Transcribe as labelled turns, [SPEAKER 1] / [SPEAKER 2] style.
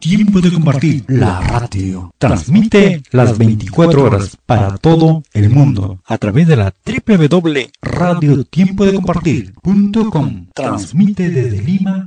[SPEAKER 1] Tiempo de compartir, la radio. Transmite las 24 horas para todo el mundo a través de la www.radiotiempodecompartir.com. Transmite desde Lima,